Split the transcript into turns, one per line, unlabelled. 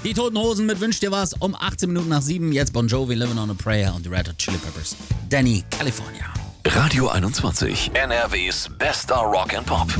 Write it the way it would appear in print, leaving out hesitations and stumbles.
Die Toten Hosen mit Wünsch dir was um 18 Minuten nach 7. Jetzt Bon Jovi, Living on a Prayer und die Red Hot Chili Peppers. Danny, California.
Radio 21, NRWs bester Rock and Pop.